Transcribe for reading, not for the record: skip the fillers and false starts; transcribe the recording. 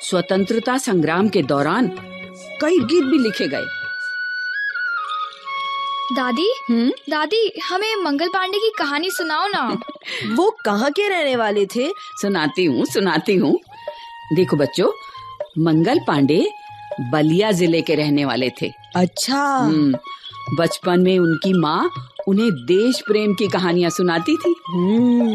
स्वतंत्रता संग्राम के दौरान कई गीत भी लिखे गए। दादी दादी, हमें मंगल पांडे की कहानी सुनाओ ना। वो कहाँ के रहने वाले थे? सुनाती हूँ। देखो बच्चों, मंगल पांडे बलिया जिले के रहने वाले थे। अच्छा। बचपन में उनकी माँ उन्हें देश प्रेम की कहानियाँ सुनाती थी।